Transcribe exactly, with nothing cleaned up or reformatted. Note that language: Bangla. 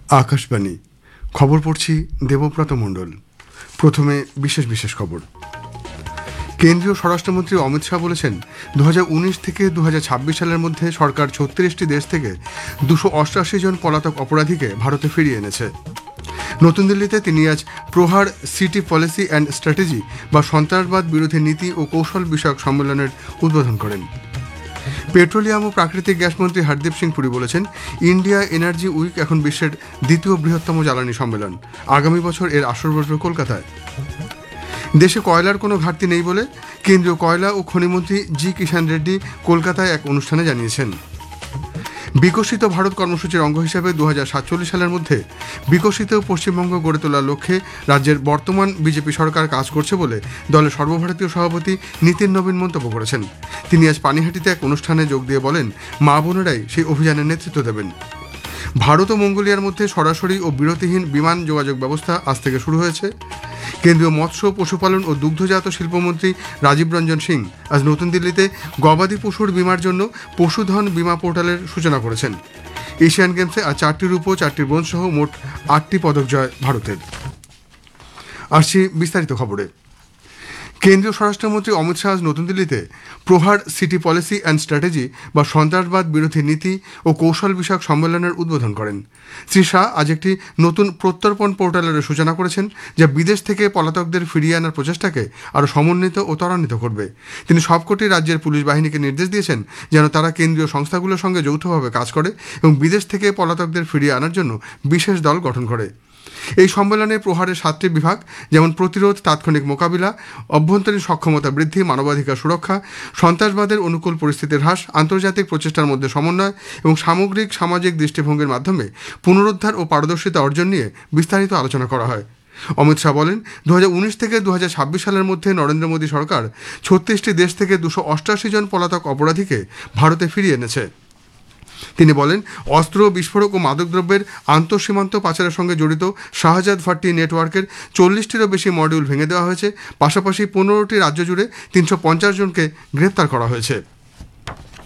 আকাশবাণী খবর পড়ছি দেবব্রত মণ্ডল। প্রথমে বিশেষ বিশেষ খবর। কেন্দ্রীয় স্বরাষ্ট্রমন্ত্রী অমিত শাহ বলেছেন, দু হাজার উনিশ থেকে দু হাজার ছাব্বিশ সালের মধ্যে সরকার ছত্রিশটি দেশ থেকে দুশো অষ্টাশি জন পলাতক অপরাধীকে ভারতে ফিরিয়ে এনেছে। নতুন দিল্লিতে তিনি আজ প্রহার সিটি পলিসি অ্যান্ড স্ট্র্যাটেজি বা সন্ত্রাসবাদ বিরোধী নীতি ও কৌশল বিষয়ক সম্মেলনের উদ্বোধন করেন। পেট্রোলিয়াম ও প্রাকৃতিক গ্যাস মন্ত্রী হরদীপ সিং পুরী বলেছেন, ইন্ডিয়া এনার্জি উইক এখন বিশ্বের দ্বিতীয় বৃহত্তম জ্বালানি সম্মেলন। আগামী বছর এর আসর বসবে কলকাতায়। দেশে কয়লার কোনো ঘাটতি নেই বলে কেন্দ্রীয় কয়লা ও খনিমন্ত্রী জি কিষাণ রেড্ডি কলকাতায় এক অনুষ্ঠানে জানিয়েছেন। বিকশিত ভারত কর্মসূচির অঙ্গ হিসেবে দু হাজার সাতচল্লিশ সালের মধ্যে বিকশিত পশ্চিমবঙ্গ গড়ে তোলার লক্ষ্যে রাজ্যের বর্তমান বিজেপি সরকার কাজ করছে বলে দলের সর্বভারতীয় সভাপতি নীতিন নবীন মন্তব্য করেছেন। তিনি আজ পানিহাটিতে এক অনুষ্ঠানে যোগ দিয়ে বলেন, মা বোনেরাই সেই অভিযানের নেতৃত্ব দেবেন। ভারত ও মঙ্গোলিয়ার মধ্যে সরাসরি ও বিরতিহীন বিমান যোগাযোগ ব্যবস্থা আজ থেকে শুরু হয়েছে। কেন্দ্রীয় মৎস্য পশুপালন ও দুগ্ধজাত শিল্পমন্ত্রী রাজীব রঞ্জন সিং আজ নতুন দিল্লিতে গবাদি পশুর বিমার জন্য পশুধন বিমা পোর্টালের সূচনা করেছেন। এশিয়ান গেমসে আজ চারটি রূপো চারটি ব্রোঞ্জ সহ মোট আটটি পদক জয় ভারতের। আসছি বিস্তারিত খবরে। কেন্দ্রীয় স্বরাষ্ট্রমন্ত্রী অমিত শাহ আজ নতুন দিল্লিতে প্রহার সিটি পলিসি অ্যান্ড স্ট্র্যাটেজি বা সন্ত্রাসবাদ বিরোধী নীতি ও কৌশল বিষয়ক সম্মেলনের উদ্বোধন করেন। শ্রী শাহ আজ একটি নতুন প্রত্যর্পণ পোর্টালের সূচনা করেছেন, যা বিদেশ থেকে পলাতকদের ফিরিয়ে আনার প্রচেষ্টাকে আরও সমন্বিত ও ত্বরান্বিত করবে। তিনি সবকটি রাজ্যের পুলিশ বাহিনীকে নির্দেশ দিয়েছেন যেন তারা কেন্দ্রীয় সংস্থাগুলোর সঙ্গে যৌথভাবে কাজ করে এবং বিদেশ থেকে পলাতকদের ফিরিয়ে আনার জন্য বিশেষ দল গঠন করে। এই সম্মেলনে প্রহারের সাতটি বিভাগ, যেমন প্রতিরোধ, তাৎক্ষণিক মোকাবিলা, অভ্যন্তরীণ সক্ষমতা বৃদ্ধি, মানবাধিকার সুরক্ষা, সন্ত্রাসবাদের অনুকূল পরিস্থিতির হ্রাস, আন্তর্জাতিক প্রচেষ্টার মধ্যে সমন্বয় এবং সামগ্রিক সামাজিক দৃষ্টিভঙ্গির মাধ্যমে পুনরুদ্ধার ও পারদর্শিতা অর্জন নিয়ে বিস্তারিত আলোচনা করা হয়। অমিত শাহ বলেন, দু হাজার উনিশ থেকে দু হাজার ছাব্বিশ সালের মধ্যে নরেন্দ্র মোদী সরকার ছত্রিশটি দেশ থেকে দুশো অষ্টাশি জন পলাতক অপরাধীকে ভারতে ফিরিয়ে এনেছে। তিনি বলেন, অস্ত্র, বিস্ফোরক ও মাদকদ্রব্যের আন্তঃসীমান্ত পাচারের সঙ্গে জড়িত শাহজাদ ভাট্টি নেটওয়ার্কের চল্লিশটিরও বেশি মডিউল ভেঙে দেওয়া হয়েছে। পাশাপাশি পনেরোটি রাজ্য জুড়ে তিনশো পঞ্চাশ জনকে গ্রেপ্তার করা হয়েছে।